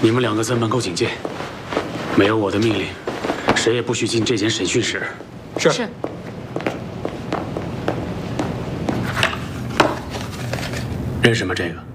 你们两个在门口警戒，没有我的命令，谁也不许进这间审讯室。 是。 认识吗？这个？